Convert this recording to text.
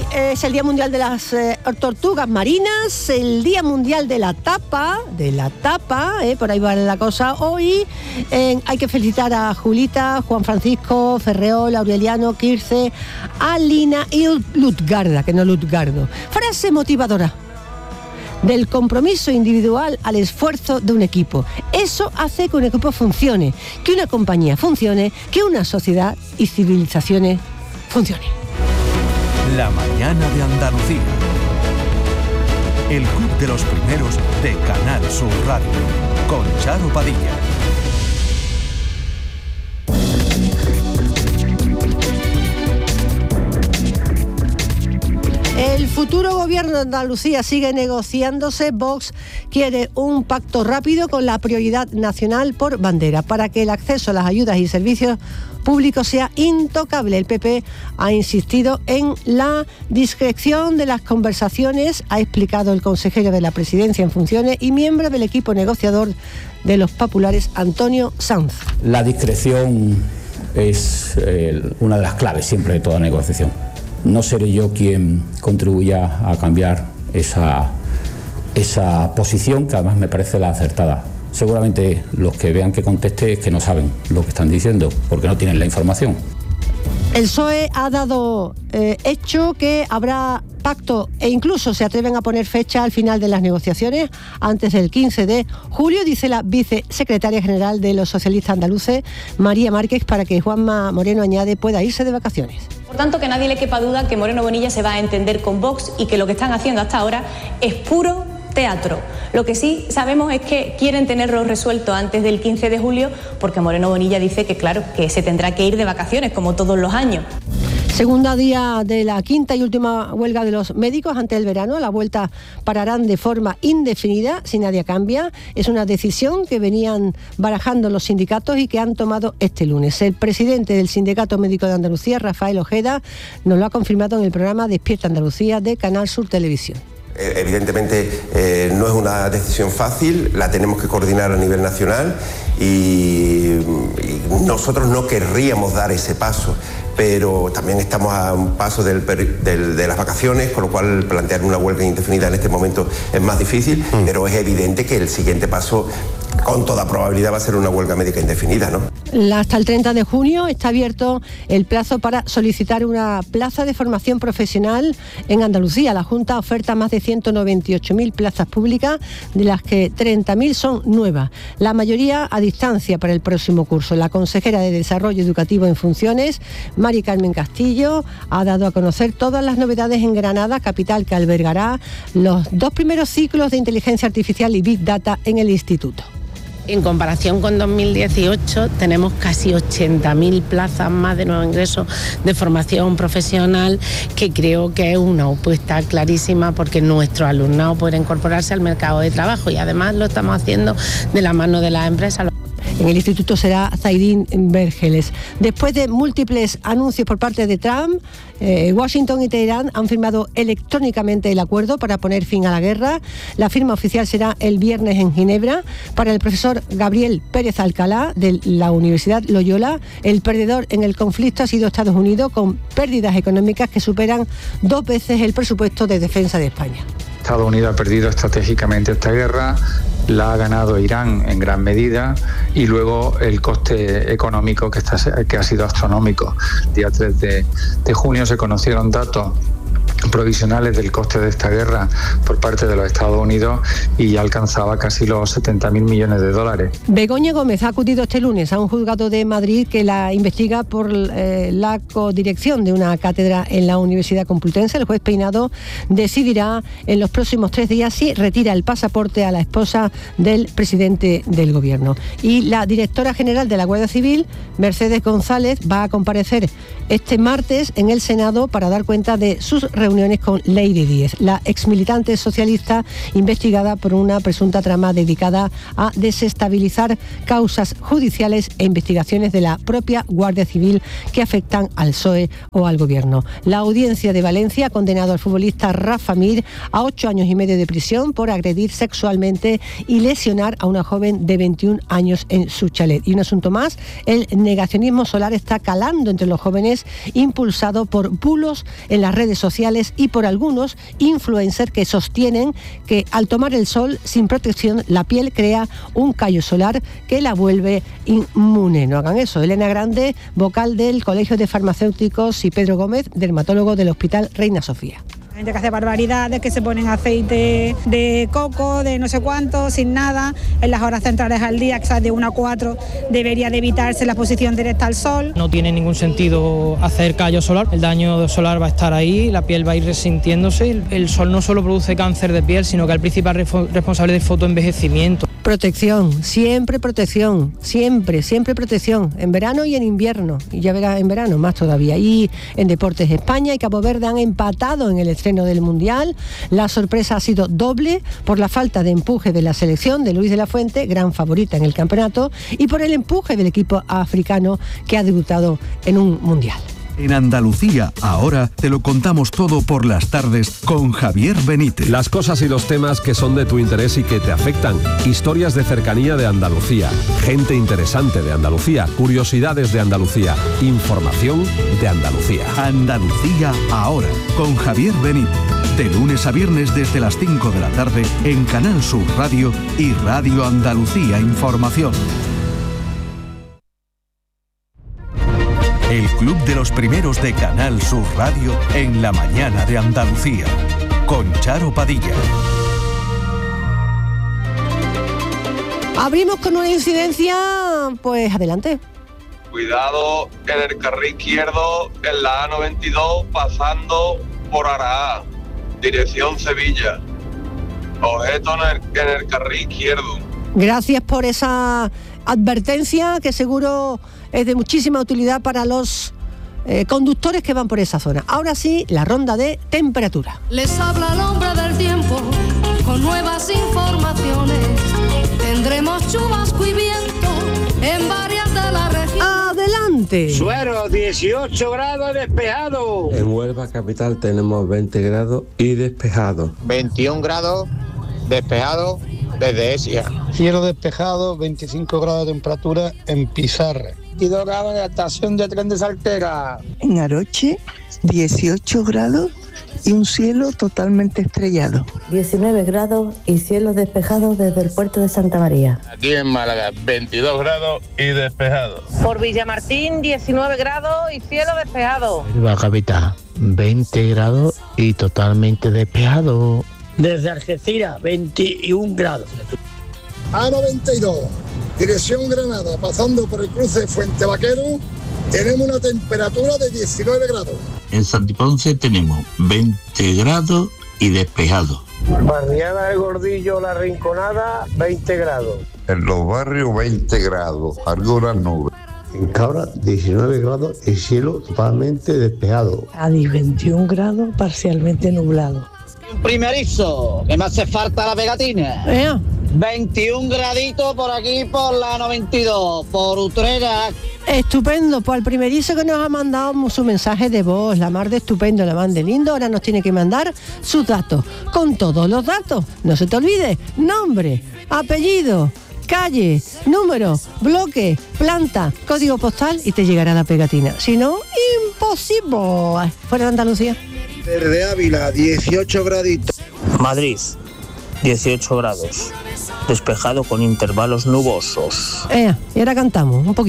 es el Día Mundial de las Tortugas Marinas, el Día Mundial de la Tapa, por ahí va la cosa. Hoy hay que felicitar a Julita, Juan Francisco, Ferreol, Aureliano, Kirce, Alina y Lutgarda, que no Lutgardo. Frase motivadora: del compromiso individual al esfuerzo de un equipo. Eso hace que un equipo funcione, que una compañía funcione, que una sociedad y civilizaciones funcionen. La mañana de Andalucía. El club de los primeros de Canal Sur Radio, con Charo Padilla. El futuro gobierno de Andalucía sigue negociándose. Vox quiere un pacto rápido con la prioridad nacional por bandera para que el acceso a las ayudas y servicios públicos sea intocable. El PP ha insistido en la discreción de las conversaciones, ha explicado el consejero de la Presidencia en funciones y miembro del equipo negociador de los populares, Antonio Sanz. La discreción es una de las claves siempre de toda negociación. No seré yo quien contribuya a cambiar esa posición, que además me parece la acertada. Seguramente los que vean que conteste es que no saben lo que están diciendo, porque no tienen la información. El PSOE ha dado hecho que habrá pacto e incluso se atreven a poner fecha al final de las negociaciones antes del 15 de julio, dice la vicesecretaria general de los socialistas andaluces, María Márquez, para que Juanma Moreno Añade pueda irse de vacaciones. Por tanto, que nadie le quepa duda que Moreno Bonilla se va a entender con Vox y que lo que están haciendo hasta ahora es puro teatro. Lo que sí sabemos es que quieren tenerlo resuelto antes del 15 de julio porque Moreno Bonilla dice que, claro, que se tendrá que ir de vacaciones como todos los años. Segunda día de la quinta y última huelga de los médicos antes del verano. A la vuelta pararán de forma indefinida si nadie cambia. Es una decisión que venían barajando los sindicatos y que han tomado este lunes. El presidente del Sindicato Médico de Andalucía, Rafael Ojeda, nos lo ha confirmado en el programa Despierta Andalucía de Canal Sur Televisión. Evidentemente no es una decisión fácil, la tenemos que coordinar a nivel nacional y nosotros no querríamos dar ese paso, pero también estamos a un paso de las vacaciones, con lo cual plantear una huelga indefinida en este momento es más difícil, pero es evidente que el siguiente paso con toda probabilidad va a ser una huelga médica indefinida, ¿no? Hasta el 30 de junio está abierto el plazo para solicitar una plaza de formación profesional en Andalucía. La Junta oferta más de 198.000 plazas públicas, de las que 30.000 son nuevas, la mayoría a distancia para el próximo curso. La consejera de Desarrollo Educativo en funciones, Mari Carmen Castillo, ha dado a conocer todas las novedades en Granada, capital que albergará los 2 primeros ciclos de inteligencia artificial y Big Data en el instituto. En comparación con 2018 tenemos casi 80.000 plazas más de nuevo ingreso de formación profesional, que creo que es una apuesta clarísima porque nuestro alumnado puede incorporarse al mercado de trabajo y además lo estamos haciendo de la mano de las empresas. En el instituto será Zaidín Vergeles. Después de múltiples anuncios por parte de Trump, Washington y Teherán han firmado electrónicamente el acuerdo para poner fin a la guerra. La firma oficial será el viernes en Ginebra. Para el profesor Gabriel Pérez Alcalá, de la Universidad Loyola, el perdedor en el conflicto ha sido Estados Unidos, con pérdidas económicas que superan 2 veces el presupuesto de defensa de España. Estados Unidos ha perdido estratégicamente esta guerra, la ha ganado Irán en gran medida y luego el coste económico que ha sido astronómico. El día 3 de junio se conocieron datos provisionales del coste de esta guerra por parte de los Estados Unidos y ya alcanzaba casi los 70.000 millones de dólares. Begoña Gómez ha acudido este lunes a un juzgado de Madrid que la investiga por la codirección de una cátedra en la Universidad Complutense. El juez Peinado decidirá en los próximos 3 días si retira el pasaporte a la esposa del presidente del Gobierno. Y la directora general de la Guardia Civil, Mercedes González, va a comparecer este martes en el Senado para dar cuenta de sus reuniones con Lady Díez, la exmilitante socialista investigada por una presunta trama dedicada a desestabilizar causas judiciales e investigaciones de la propia Guardia Civil que afectan al PSOE o al Gobierno. La Audiencia de Valencia ha condenado al futbolista Rafa Mir a 8 años y medio de prisión por agredir sexualmente y lesionar a una joven de 21 años en su chalet. Y un asunto más, el negacionismo solar está calando entre los jóvenes, impulsado por bulos en las redes sociales sociales y por algunos influencers que sostienen que al tomar el sol sin protección la piel crea un callo solar que la vuelve inmune. No hagan eso. Elena Grande, vocal del Colegio de Farmacéuticos, y Pedro Gómez, dermatólogo del Hospital Reina Sofía. Gente que hace barbaridades, que se ponen aceite de coco, de no sé cuánto, sin nada, en las horas centrales al día, que de 1 a 4, debería de evitarse la exposición directa al sol. No tiene ningún sentido hacer callo solar, el daño solar va a estar ahí, la piel va a ir resintiéndose. El sol no solo produce cáncer de piel, sino que es el principal responsable de fotoenvejecimiento. Protección, siempre protección, siempre protección, en verano y en invierno, y ya verás en verano más todavía. Y en Deportes, España y Cabo Verde han empatado en el estreno del Mundial. La sorpresa ha sido doble por la falta de empuje de la selección de Luis de la Fuente, gran favorita en el campeonato, y por el empuje del equipo africano que ha debutado en un Mundial. En Andalucía, ahora te lo contamos todo por las tardes con Javier Benítez. Las cosas y los temas que son de tu interés y que te afectan. Historias de cercanía de Andalucía. Gente interesante de Andalucía. Curiosidades de Andalucía. Información de Andalucía. Andalucía, ahora, con Javier Benítez. De lunes a viernes desde las 5 de la tarde en Canal Sur Radio y Radio Andalucía Información. El Club de los Primeros de Canal Sur Radio en la mañana de Andalucía, con Charo Padilla. Abrimos con una incidencia, pues adelante. Cuidado en el carril izquierdo, en la A92, pasando por Araá, dirección Sevilla. Objeto en el carril izquierdo. Gracias por esa advertencia, que seguro es de muchísima utilidad para los conductores que van por esa zona. Ahora sí, la ronda de temperatura. Les habla el hombre del tiempo con nuevas informaciones. Tendremos chubasco y viento en varias de la región. ¡Adelante! Suero, 18 grados despejado. En Huelva capital tenemos 20 grados y despejado. 21 grados despejado desde Esia. Cielo despejado, 25 grados de temperatura en Pizarra. 22 grados en la estación de tren de Saltera. En Aroche, 18 grados y un cielo totalmente estrellado. 19 grados y cielos despejados desde el puerto de Santa María. Aquí en Málaga, 22 grados y despejado. Por Villamartín, 19 grados y cielo despejado. Huelva capital, 20 grados y totalmente despejado. Desde Algeciras, 21 grados. A92, dirección Granada, pasando por el cruce de Fuente Vaquero, tenemos una temperatura de 19 grados. En Santiponce tenemos 20 grados y despejado. Barriada del Gordillo, La Rinconada, 20 grados. En los barrios 20 grados, algunas nubes. En Cabra, 19 grados y cielo totalmente despejado. Cádiz, 21 grados, parcialmente nublado. Primerizo, que me hace falta la pegatina. 21 graditos por aquí, por la 92, por Utrera. Estupendo, pues al primerizo que nos ha mandado su mensaje de voz, la mar de estupendo, la mar de lindo, ahora nos tiene que mandar sus datos, con todos los datos, no se te olvide, nombre, apellido, calle, número, bloque, planta, código postal y te llegará la pegatina, si no, imposible. Fuera de Andalucía. Desde Ávila, 18 graditos. Madrid, 18 grados. Despejado con intervalos nubosos. Y ahora cantamos un poquito.